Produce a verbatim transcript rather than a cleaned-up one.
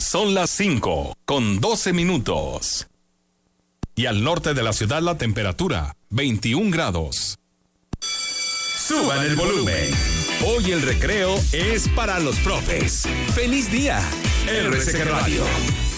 Son las cinco con doce minutos. Y al norte de la ciudad la temperatura, veintiún grados. Suban el volumen. Hoy el recreo es para los profes. ¡Feliz día! R C G Radio.